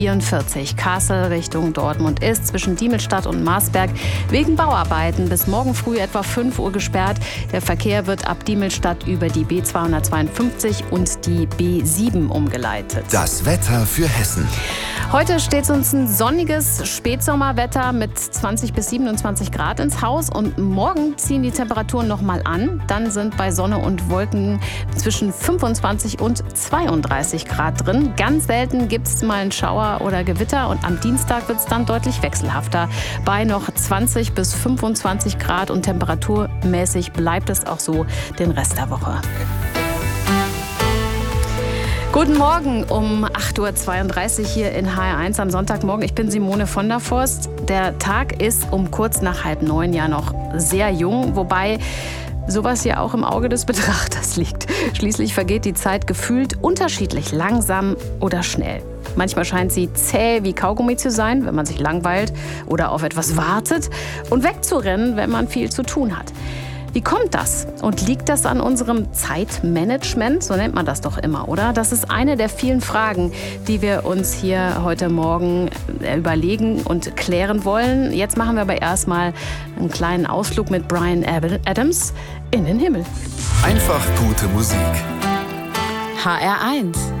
44 Kassel Richtung Dortmund ist zwischen Diemelstadt und Marsberg wegen Bauarbeiten bis morgen früh etwa 5 Uhr gesperrt. Der Verkehr wird ab Diemelstadt über die B252 und die B7 umgeleitet. Das Wetter für Hessen. Heute steht uns ein sonniges Spätsommerwetter mit 20 bis 27 Grad ins Haus und morgen ziehen die Temperaturen noch mal an. Dann sind bei Sonne und Wolken zwischen 25 und 32 Grad drin. Ganz selten gibt es mal einen Schauer oder Gewitter und am Dienstag wird es dann deutlich wechselhafter bei noch 20 bis 25 Grad und temperaturmäßig bleibt es auch so den Rest der Woche. Guten Morgen um 8.32 Uhr hier in HR1 am Sonntagmorgen. Ich bin Simone von der Forst. Der Tag ist um kurz nach 8:30 ja noch sehr jung, wobei sowas ja auch im Auge des Betrachters liegt. Schließlich vergeht die Zeit gefühlt unterschiedlich langsam oder schnell. Manchmal scheint sie zäh wie Kaugummi zu sein, wenn man sich langweilt oder auf etwas wartet und wegzurennen, wenn man viel zu tun hat. Wie kommt das? Und liegt das an unserem Zeitmanagement? So nennt man das doch immer, oder? Das ist eine der vielen Fragen, die wir uns hier heute Morgen überlegen und klären wollen. Jetzt machen wir aber erstmal einen kleinen Ausflug mit Bryan Adams in den Himmel. Einfach gute Musik. HR1